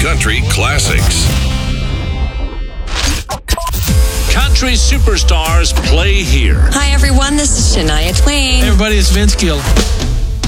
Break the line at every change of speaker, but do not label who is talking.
country classics.
Country superstars play here.
Hi, everyone. This is Shania Twain.
Hey, everybody, it's Vince Gill.